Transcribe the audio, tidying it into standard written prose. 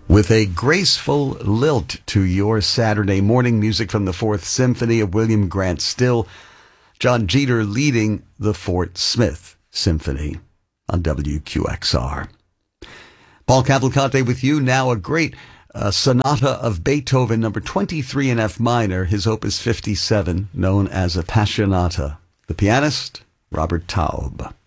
with a graceful lilt to your Saturday morning. Music from the Fourth Symphony of William Grant Still. John Jeter leading the Fort Smith Symphony on WQXR. Paul Cavalcante with you now. A great sonata of Beethoven, number 23 in F minor, his opus 57, known as Appassionata. The pianist, Robert Taub.